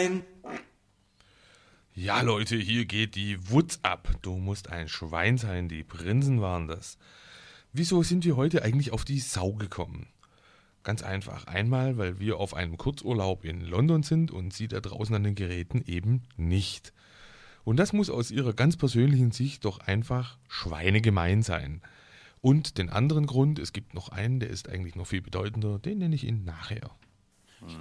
Schwein. Ja, Leute, hier geht die Wutz ab. Du musst ein Schwein sein, die Prinzen waren das. Wieso sind wir heute eigentlich auf die Sau gekommen? Ganz einfach. Einmal, weil wir auf einem Kurzurlaub in London sind und sie da draußen an den Geräten eben nicht. Und das muss aus ihrer ganz persönlichen Sicht doch einfach schweinegemein sein. Und den anderen Grund, es gibt noch einen, der ist eigentlich noch viel bedeutender, den nenne ich Ihnen nachher.